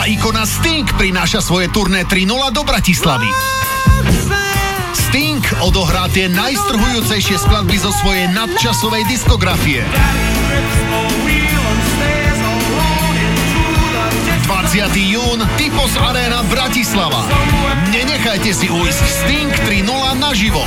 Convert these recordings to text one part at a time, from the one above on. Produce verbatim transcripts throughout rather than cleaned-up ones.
Ikona Sting prináša svoje turné tri nula do Bratislavy. Sting odohrá tie najstrhujúcejšie skladby zo svojej nadčasovej diskografie. dvadsiateho júna Typos Arena Bratislava. Nenechajte si ujsť Sting tri nula naživo.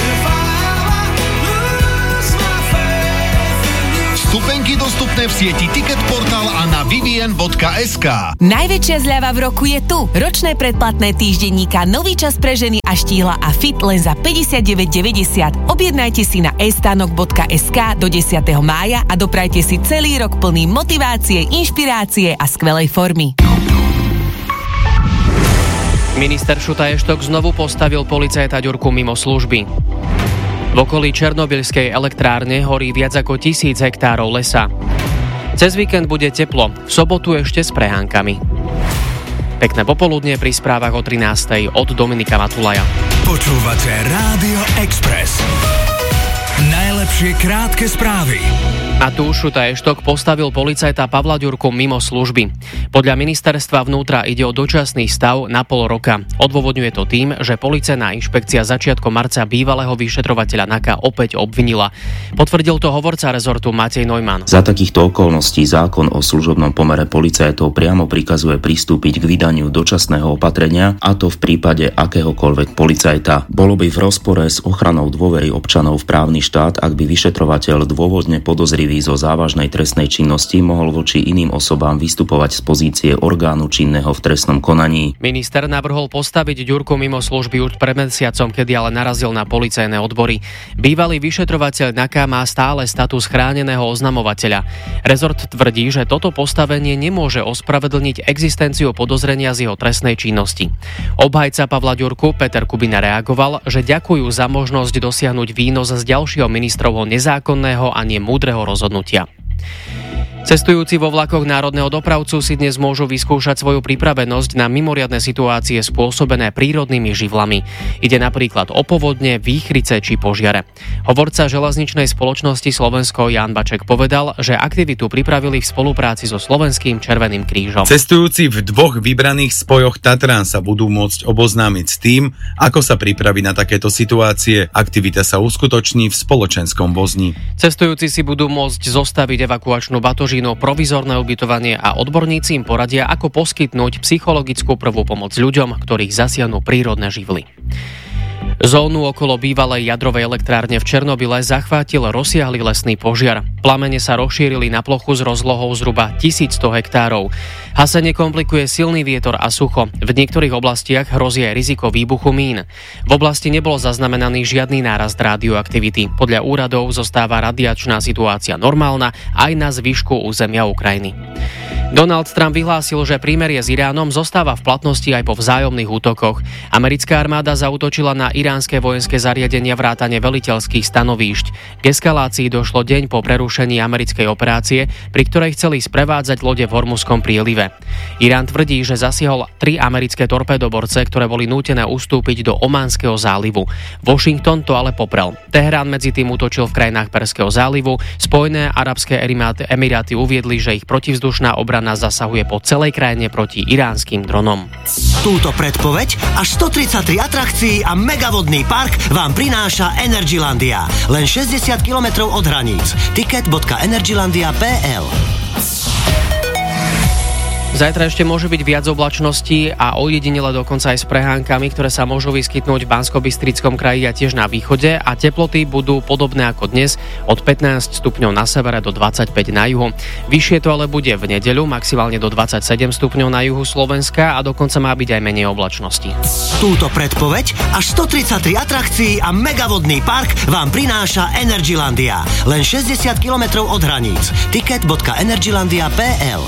Vstupenky dostupné v sieti Ticketportal a na vivien bodka es ká. Najväčšia zľava v roku je tu. Ročné predplatné týždenníka Nový čas pre ženy a štíhla a fit len za päťdesiatdeväť deväťdesiat. Objednajte si na e-stánok bodka es ká do desiateho mája a doprajte si celý rok plný motivácie, inšpirácie a skvelej formy. Minister Šutaj-Eštok znovu postavil policajta Ďurku mimo služby. V okolí Černobylskej elektrárne horí viac ako tisíc hektárov lesa. Cez víkend bude teplo, v sobotu ešte s prehánkami. Pekné popoludnie pri správach o trinástej od Dominika Matulaja. Počúvate Rádio Express. Najlepšie krátke správy. Matúš Šutaj-Eštok postavil policajta Pavla Ďurku mimo služby. Podľa ministerstva vnútra ide o dočasný stav na pol roka. Odôvodňuje to tým, že policajná inšpekcia začiatkom marca bývalého vyšetrovateľa NAKA opäť obvinila. Potvrdil to hovorca rezortu Matej Neumann. Za takýchto okolností zákon o služobnom pomere policajtov priamo prikazuje pristúpiť k vydaniu dočasného opatrenia, a to v prípade akéhokoľvek policajta. Bolo by v rozpore s ochranou dôvery občanov v právny štát, ak by vyšetrovateľ dôvodne podozrivý zo závažnej trestnej činnosti mohol voči iným osobám vystupovať z pozície orgánu činného v trestnom konaní. Minister navrhol postaviť Ďurku mimo služby už pred mesiacom, kedy ale narazil na policajné odbory. Bývalý vyšetrovateľ NAKA má stále status chráneného oznamovateľa. Rezort tvrdí, že toto postavenie nemôže ospravedlniť existenciu podozrenia z jeho trestnej činnosti. Obhajca Pavla Ďurku Peter Kubina reagoval, že ďakujú za možnosť dosiahnuť výnos z ďalšieho ministrovho nezákonného a nemúdreho rozhodnutia. Cestujúci vo vlakoch národného dopravcu si dnes môžu vyskúšať svoju pripravenosť na mimoriadne situácie spôsobené prírodnými živlami. Ide napríklad o povodne, výchrice či požiare. Hovorca železničnej spoločnosti Slovensko Ján Baček povedal, že aktivitu pripravili v spolupráci so Slovenským Červeným krížom. Cestujúci v dvoch vybraných spojoch Tatran sa budú môcť oboznámiť s tým, ako sa pripraviť na takéto situácie. Aktivita sa uskutoční v spoločenskom vozni. Cestujúci si budú môcť zostaviť evakuačnú batožinu, provizorné ubytovanie a odborníci im poradia, ako poskytnúť psychologickú prvú pomoc ľuďom, ktorých zasiahnu prírodné živly. Zónu okolo bývalej jadrovej elektrárne v Černobyle zachvátil rozsiahly lesný požiar. Plamene sa rozšírili na plochu s rozlohou zhruba tisícsto hektárov. Hasenie komplikuje silný vietor a sucho. V niektorých oblastiach hrozí aj riziko výbuchu mín. V oblasti nebol zaznamenaný žiadny nárast radioaktivity. Podľa úradov zostáva radiačná situácia normálna aj na zvyšku územia Ukrajiny. Donald Trump vyhlásil, že prímerie s Iránom zostáva v platnosti aj po vzájomných útokoch. Americká armáda zaútočila na iránske vojenské zariadenia vrátane veliteľských stanovíšť. K eskalácii došlo deň po prerušení americkej operácie, pri ktorej chceli sprevádzať lode v Hormuzskom prílive. Irán tvrdí, že zasiahol tri americké torpédoborce, ktoré boli nútené ustúpiť do Ománskeho zálivu. Washington to ale poprel. Teherán medzi tým útočil v krajinách Perského zálivu. Spojené arabské emiráty uviedli, že ich protivzdušná obrana zasahuje po celej krajine proti iránskym dronom. Túto predpoveď až stotridsaťtri atrakcií a megavodný park vám prináša Energylandia. Len šesťdesiat kilometrov od hraníc. Ticket bodka energylandia bodka es el. Zajtra ešte môže byť viac oblačností a ojedinele dokonca aj s prehánkami, ktoré sa môžu vyskytnúť v Banskobystrickom kraji a tiež na východe, a teploty budú podobné ako dnes, od pätnásť stupňov na severe do dvadsaťpäť na juhu. Vyššie to ale bude v nedeľu, maximálne do dvadsaťsedem stupňov na juhu Slovenska, a dokonca má byť aj menej oblačností. Túto predpoveď až stotridsaťtri atrakcií a megavodný park vám prináša Energylandia. Len šesťdesiat kilometrov od hraníc. Ticket bodka energylandia bodka es el.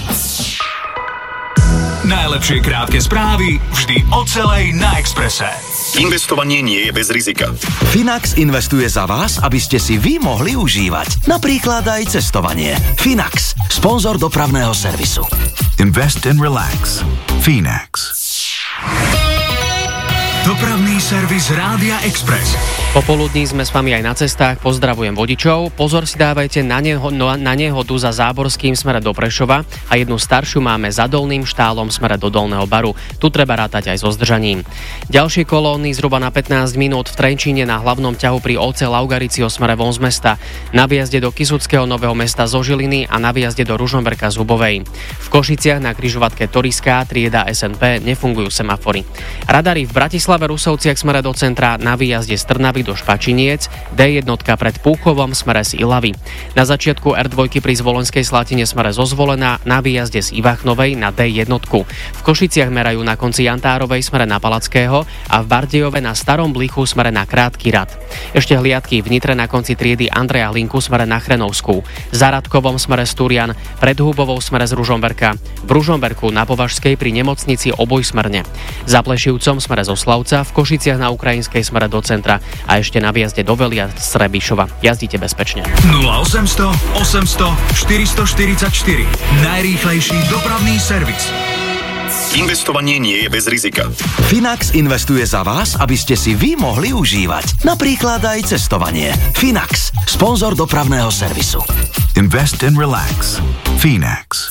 Najlepšie krátke správy vždy o celej na Expresse. Investovanie nie je bez rizika. Finax investuje za vás, aby ste si vy mohli užívať. Napríklad aj cestovanie. Finax, sponzor dopravného servisu. Invest and relax. Finax. Dopravný servis Rádia Express. Popoludní sme s vami aj na cestách, pozdravujem vodičov. Pozor si dávajte na, neho, no, na nehodu za Záborským smere do Prešova a jednu staršiu máme za Dolným Štálom smere do Dolného Baru. Tu treba rátať aj so zdržaním. Ďalšie kolóny zhruba na pätnásť minút v Trenčíne na hlavnom ťahu pri Oce Laugaricio smere von z mesta, na výjazde do Kysuckého Nového Mesta zo Žiliny a na výjazde do Ružomberka z Hubovej. V Košiciach na križovatke Toriská trieda es en pé nefungujú semafory. Radary v Bratislave Rusovciach smere do centra, na výjazde z Trnavy do Špačiniec, dé jedna pred Púchovom smere z Ilavy. Na začiatku er dva pri Zvolenskej Slatine smere zo Zvolena, na výjazde z Ivachnovej na dé jedna. V Košiciach merajú na konci Jantárovej smere na Palackého a v Bardejove na Starom Blichu smere na Krátky rad. Ešte hliadky v Nitre na konci triedy Andreja Hlinku smere na Chrenovskú, za Radkovom smere z Turian, pred Hubovou smere z Ružomberka, v Ružomberku na Považskej pri nemocnici obojsmerne, za Plešivcom smere zo Slavca, v Košiciach na Ukrajinskej smere do centra a ešte na výjazde do Velia z Trebišova. Jazdite bezpečne. nula osemsto osemsto štyristoštyridsaťštyri. Najrýchlejší dopravný servis. Investovanie nie je bez rizika. Finax investuje za vás, aby ste si vy mohli užívať. Napríklad aj cestovanie. Finax, sponzor dopravného servisu. Invest and relax. Finax.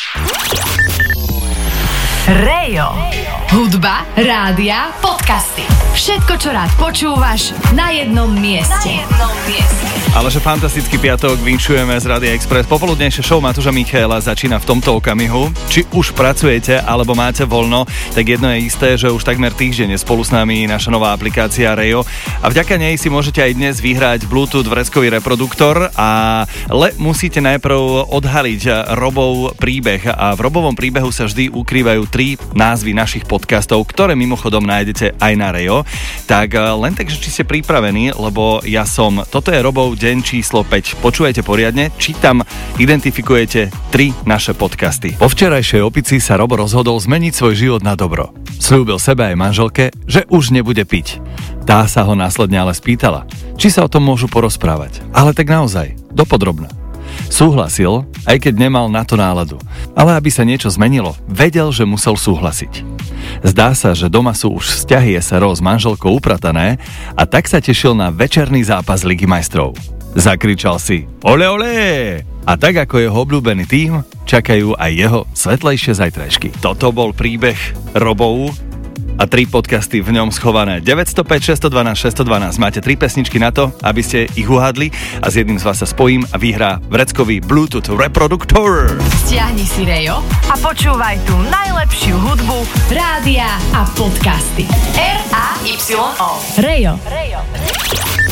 Rejo. Hudba, rádia, podcasty. Všetko, čo rád počúvaš, na jednom mieste. Na jednom mieste. Ale že fantastický piatok vinšujeme z Rádia Express. Popoludnejšie show Matúša Michaela začína v tomto okamihu. Či už pracujete, alebo máte voľno, tak jedno je isté, že už takmer týždeň je spolu s nami naša nová aplikácia Rejo. A vďaka nej si môžete aj dnes vyhrať Bluetooth vreckový reproduktor, ale musíte najprv odhaliť Robov príbeh. A v Robovom príbehu sa vždy ukrývajú tri názvy našich podcastov, ktoré mimochodom nájdete aj na Rejo. Tak len tak, že či ste pripravení, lebo ja som, toto je Robov deň číslo päť. Počúvajte poriadne, či tam identifikujete tri naše podcasty. Po včerajšej opici sa Robo rozhodol zmeniť svoj život na dobro. Sľúbil sebe aj manželke, že už nebude piť. Tá sa ho následne ale spýtala, či sa o tom môžu porozprávať. Ale tak naozaj, dopodrobna. Súhlasil, aj keď nemal na to náladu. Ale aby sa niečo zmenilo, vedel, že musel súhlasiť. Zdá sa, že doma sú už vzťahy es er o s manželkou upratané a tak sa tešil na večerný zápas Ligy majstrov. Zakričal si ole ole! A tak ako jeho obľúbený tím, čakajú aj jeho svetlejšie zajtrajšky. Toto bol príbeh Robov a tri podcasty v ňom schované. deväť nula päť, šesť jedna dva, šesť jedna dva. Máte tri pesničky na to, aby ste ich uhádli a s jedným z vás sa spojím a vyhrá vreckový Bluetooth reproduktor. Stiahni si Rejo a počúvaj tú najlepšiu hudbu, rádia a podcasty. er á ypsilon ó. Rejo. Rejo.